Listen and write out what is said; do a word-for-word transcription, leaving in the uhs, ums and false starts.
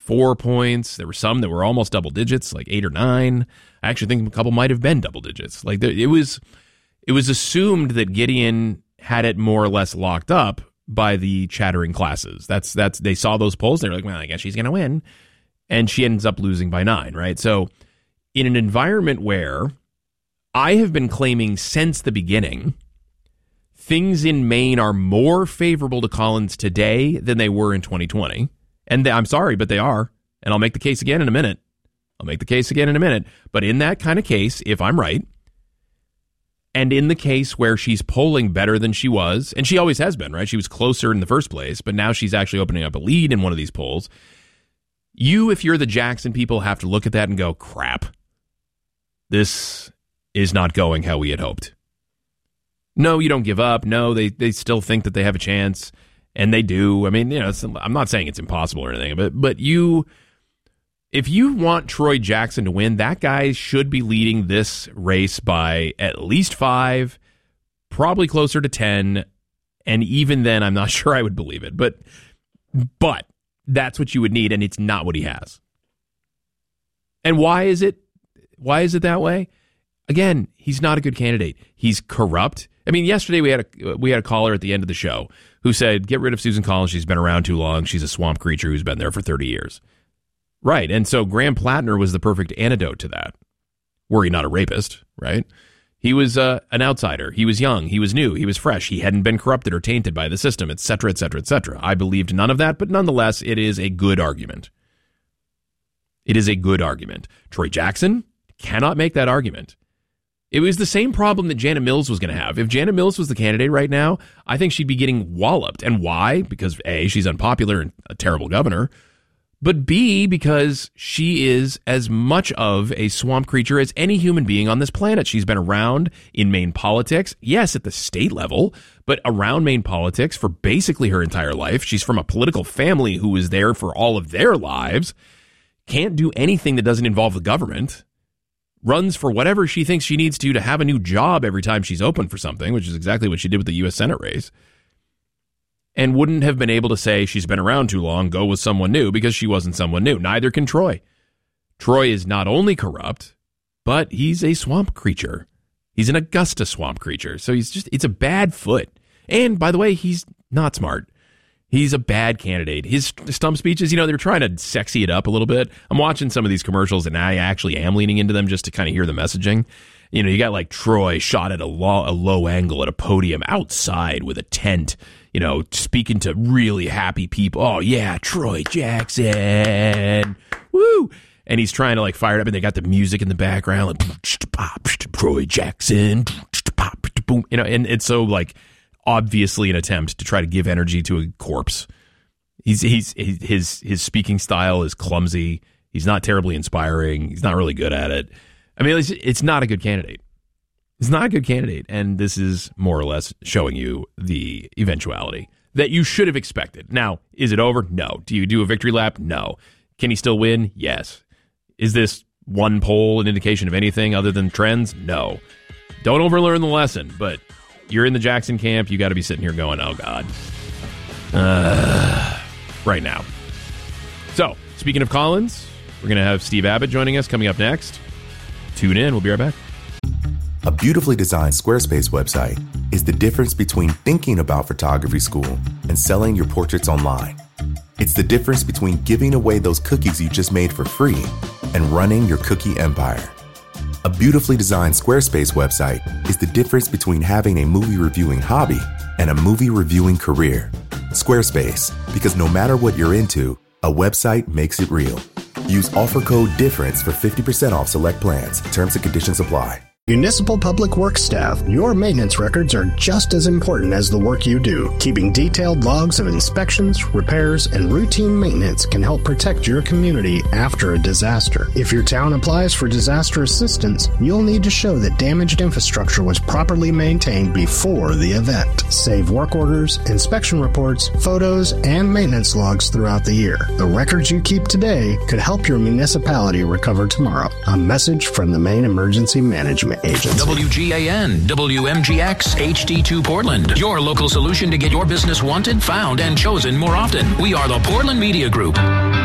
four points. There were some that were almost double digits, like eight or nine. I actually think a couple might have been double digits. Like it was, it was assumed that Gideon had it more or less locked up by the chattering classes. That's that's they saw those polls. They were like, well, I guess she's going to win, and she ends up losing by nine. Right. So, in an environment where I have been claiming since the beginning, things in Maine are more favorable to Collins today than they were in twenty twenty. And they, I'm sorry, but they are. And I'll make the case again in a minute. I'll make the case again in a minute. But in that kind of case, if I'm right, and in the case where she's polling better than she was, and she always has been, right? She was closer in the first place, but now she's actually opening up a lead in one of these polls. You, if you're the Jackson people, have to look at that and go, crap. This is not going how we had hoped. No, you don't give up. No, they, they still think that they have a chance, and they do. I mean, you know, it's, I'm not saying it's impossible or anything, but but you, if you want Troy Jackson to win, that guy should be leading this race by at least five, probably closer to ten, and even then, I'm not sure I would believe it. But but that's what you would need, and it's not what he has. And why is it? Why is it that way? Again, he's not a good candidate. He's corrupt. I mean, yesterday we had a we had a caller at the end of the show who said, "Get rid of Susan Collins. She's been around too long. She's a swamp creature who's been there for thirty years." Right, and so Graham Plattner was the perfect antidote to that. Were he not a rapist, right? He was uh, an outsider. He was young. He was new. He was fresh. He hadn't been corrupted or tainted by the system, et cetera, et cetera, et cetera. I believed none of that, but nonetheless, it is a good argument. It is a good argument. Troy Jackson cannot make that argument. It was the same problem that Janet Mills was going to have. If Janet Mills was the candidate right now, I think she'd be getting walloped. And why? Because A, she's unpopular and a terrible governor, but B, because she is as much of a swamp creature as any human being on this planet. She's been around in Maine politics, yes, at the state level, but around Maine politics for basically her entire life. She's from a political family who was there for all of their lives, can't do anything that doesn't involve the government, runs for whatever she thinks she needs to to have a new job every time she's open for something, which is exactly what she did with the U S Senate race, and wouldn't have been able to say she's been around too long, go with someone new, because she wasn't someone new. Neither can Troy. Troy is not only corrupt, but he's a swamp creature. He's an Augusta swamp creature. So he's just, it's a bad foot. And by the way, he's not smart. He's a bad candidate. His stump speeches, you know, they're trying to sexy it up a little bit. I'm watching some of these commercials, and I actually am leaning into them just to kind of hear the messaging. You know, you got like Troy shot at a low, a low angle at a podium outside with a tent, you know, speaking to really happy people. Oh, yeah, Troy Jackson. Woo. And he's trying to like fire it up, and they got the music in the background, like Troy Jackson, you know, and it's so like obviously an attempt to try to give energy to a corpse. He's he's his his speaking style is clumsy. He's not terribly inspiring. He's not really good at it. I mean, it's, it's not a good candidate. It's not a good candidate, and this is more or less showing you the eventuality that you should have expected. Now, is it over? No. Do you do a victory lap? No. Can he still win? Yes. Is this one poll an indication of anything other than trends? No. Don't overlearn the lesson, but you're in the Jackson camp. You got to be sitting here going, oh, God. Uh, right now. So, speaking of Collins, we're going to have Steve Abbott joining us coming up next. Tune in. We'll be right back. A beautifully designed Squarespace website is the difference between thinking about photography school and selling your portraits online. It's the difference between giving away those cookies you just made for free and running your cookie empire. A beautifully designed Squarespace website is the difference between having a movie reviewing hobby and a movie reviewing career. Squarespace, because no matter what you're into, a website makes it real. Use offer code DIFFERENCE for fifty percent off select plans. Terms and conditions apply. Municipal Public Works staff, your maintenance records are just as important as the work you do. Keeping detailed logs of inspections, repairs, and routine maintenance can help protect your community after a disaster. If your town applies for disaster assistance, you'll need to show that damaged infrastructure was properly maintained before the event. Save work orders, inspection reports, photos, and maintenance logs throughout the year. The records you keep today could help your municipality recover tomorrow. A message from the Maine Emergency Management Agency. W G A N, W M G X, H D two Portland. Your local solution to get your business wanted, found, and chosen more often. We are the Portland Media Group.